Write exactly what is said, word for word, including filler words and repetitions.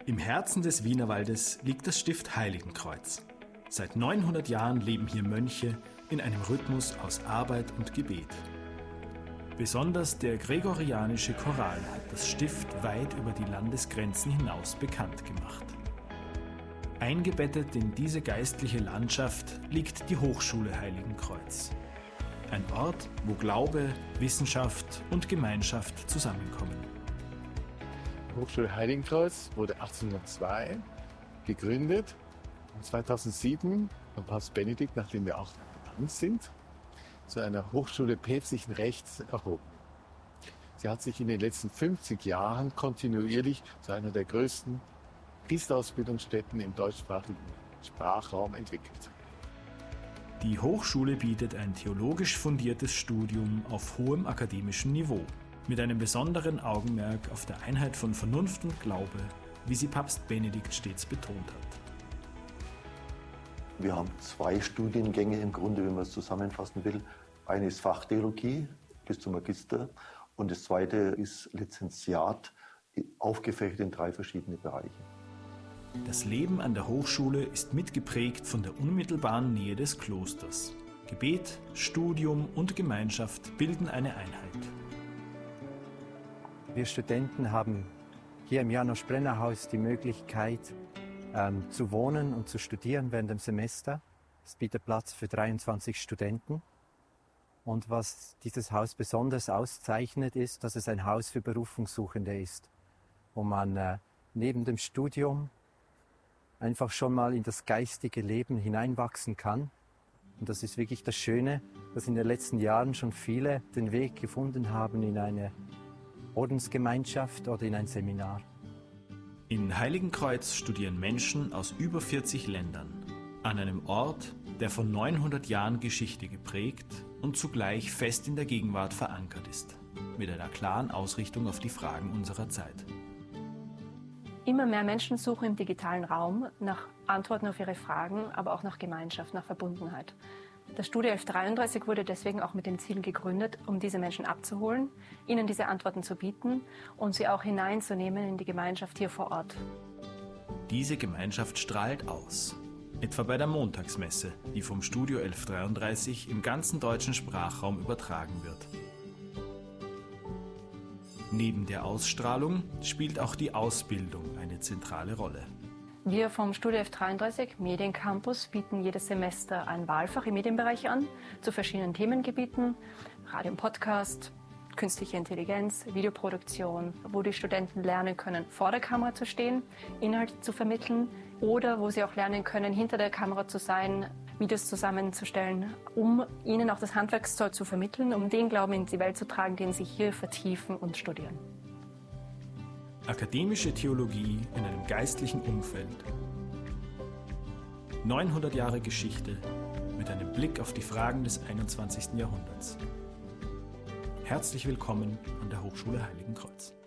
Im Herzen des Wienerwaldes liegt das Stift Heiligenkreuz. Seit neunhundert Jahren leben hier Mönche in einem Rhythmus aus Arbeit und Gebet. Besonders der gregorianische Choral hat das Stift weit über die Landesgrenzen hinaus bekannt gemacht. Eingebettet in diese geistliche Landschaft liegt die Hochschule Heiligenkreuz. Ein Ort, wo Glaube, Wissenschaft und Gemeinschaft zusammenkommen. Die Hochschule Heiligenkreuz wurde achtzehnhundertzwei gegründet und zweitausendsieben von Papst Benedikt, nachdem wir auch bekannt sind, zu einer Hochschule päpstlichen Rechts erhoben. Sie hat sich in den letzten fünfzig Jahren kontinuierlich zu einer der größten Priesterausbildungsstätten im deutschsprachigen Sprachraum entwickelt. Die Hochschule bietet ein theologisch fundiertes Studium auf hohem akademischem Niveau, mit einem besonderen Augenmerk auf der Einheit von Vernunft und Glaube, wie sie Papst Benedikt stets betont hat. Wir haben zwei Studiengänge im Grunde, wenn man es zusammenfassen will. Eine ist Fachtheologie bis zum Magister und das zweite ist Lizenziat, aufgefächert in drei verschiedene Bereiche. Das Leben an der Hochschule ist mitgeprägt von der unmittelbaren Nähe des Klosters. Gebet, Studium und Gemeinschaft bilden eine Einheit. Wir Studenten haben hier im Janosch-Brenner-Haus die Möglichkeit ähm, zu wohnen und zu studieren während dem Semester. Es bietet Platz für dreiundzwanzig Studenten. Und was dieses Haus besonders auszeichnet, ist, dass es ein Haus für Berufungssuchende ist, wo man äh, neben dem Studium einfach schon mal in das geistige Leben hineinwachsen kann. Und das ist wirklich das Schöne, dass in den letzten Jahren schon viele den Weg gefunden haben in eine Ordensgemeinschaft oder in ein Seminar. In Heiligenkreuz studieren Menschen aus über vierzig Ländern an einem Ort, der von neunhundert Jahren Geschichte geprägt und zugleich fest in der Gegenwart verankert ist, mit einer klaren Ausrichtung auf die Fragen unserer Zeit. Immer mehr Menschen suchen im digitalen Raum nach Antworten auf ihre Fragen, aber auch nach Gemeinschaft, nach Verbundenheit. Das Studio elf dreiunddreißig wurde deswegen auch mit dem Ziel gegründet, um diese Menschen abzuholen, ihnen diese Antworten zu bieten und sie auch hineinzunehmen in die Gemeinschaft hier vor Ort. Diese Gemeinschaft strahlt aus. Etwa bei der Montagsmesse, die vom Studio elf dreiunddreißig im ganzen deutschen Sprachraum übertragen wird. Neben der Ausstrahlung spielt auch die Ausbildung eine zentrale Rolle. Wir vom Studio elf dreiunddreißig Mediencampus bieten jedes Semester ein Wahlfach im Medienbereich an, zu verschiedenen Themengebieten, Radio und Podcast, künstliche Intelligenz, Videoproduktion, wo die Studenten lernen können, vor der Kamera zu stehen, Inhalte zu vermitteln oder wo sie auch lernen können, hinter der Kamera zu sein, Videos zusammenzustellen, um ihnen auch das Handwerkszeug zu vermitteln, um den Glauben in die Welt zu tragen, den sie hier vertiefen und studieren. Akademische Theologie in einem geistlichen Umfeld. neunhundert Jahre Geschichte mit einem Blick auf die Fragen des einundzwanzigsten Jahrhunderts. Herzlich willkommen an der Hochschule Heiligenkreuz.